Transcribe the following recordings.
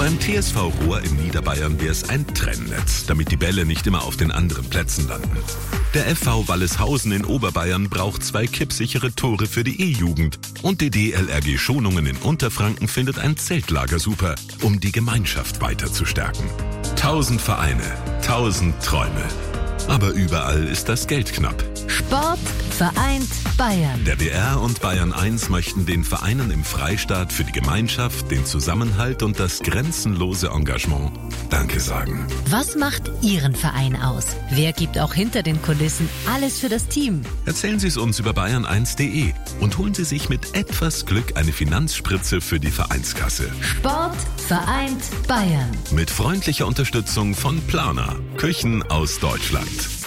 Beim TSV Rohr in Niederbayern wäre es ein Trennnetz, damit die Bälle nicht immer auf den anderen Plätzen landen. Der FV Walleshausen in Oberbayern braucht 2 kippsichere Tore für die E-Jugend. Und die DLRG Schonungen in Unterfranken findet ein Zeltlager super, um die Gemeinschaft weiter zu stärken. 1000 Vereine, 1000 Träume. Aber überall ist das Geld knapp. Sport vereint Bayern. Der BR und Bayern 1 möchten den Vereinen im Freistaat für die Gemeinschaft, den Zusammenhalt und das grenzenlose Engagement Danke sagen. Was macht Ihren Verein aus? Wer gibt auch hinter den Kulissen alles für das Team? Erzählen Sie es uns über bayern1.de und holen Sie sich mit etwas Glück eine Finanzspritze für die Vereinskasse. Sport vereint Bayern. Mit freundlicher Unterstützung von Planer, Küchen aus Deutschland.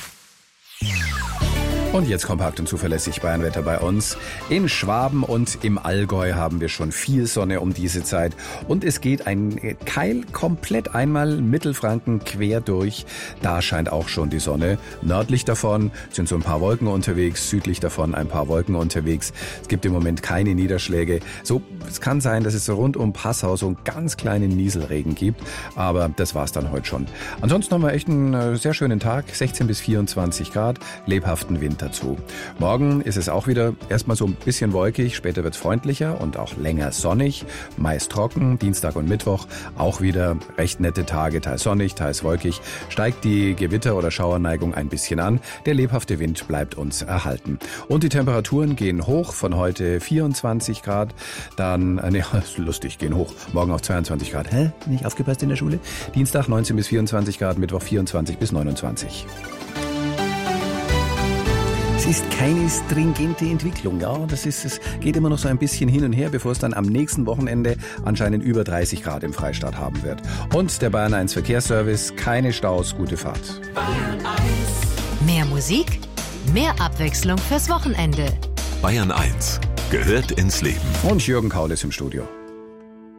Und jetzt kompakt und zuverlässig Bayernwetter bei uns. In Schwaben und im Allgäu haben wir schon viel Sonne um diese Zeit. Und es geht ein Keil komplett einmal Mittelfranken quer durch. Da scheint auch schon die Sonne. Nördlich davon sind so ein paar Wolken unterwegs, südlich davon ein paar Wolken unterwegs. Es gibt im Moment keine Niederschläge. So, es kann sein, dass es so rund um Passau so einen ganz kleinen Nieselregen gibt. Aber das war's dann heute schon. Ansonsten haben wir echt einen sehr schönen Tag. 16 bis 24 Grad, lebhaften Wind dazu. Morgen ist es auch wieder erstmal so ein bisschen wolkig, später wird es freundlicher und auch länger sonnig, meist trocken. Dienstag und Mittwoch auch wieder recht nette Tage, teils sonnig, teils wolkig. Steigt die Gewitter- oder Schauerneigung ein bisschen an. Der lebhafte Wind bleibt uns erhalten. Und die Temperaturen gehen hoch, von heute 24 Grad, dann, lustig, gehen hoch, morgen auf 22 Grad. Nicht aufgepasst in der Schule? Dienstag 19 bis 24 Grad, Mittwoch 24 bis 29. Es ist keine stringente Entwicklung, ja. Es geht immer noch so ein bisschen hin und her, bevor es dann am nächsten Wochenende anscheinend über 30 Grad im Freistaat haben wird. Und der Bayern 1 Verkehrsservice, keine Staus, gute Fahrt. Bayern 1. Mehr Musik, mehr Abwechslung fürs Wochenende. Bayern 1 gehört ins Leben. Und Jürgen Kaul ist im Studio.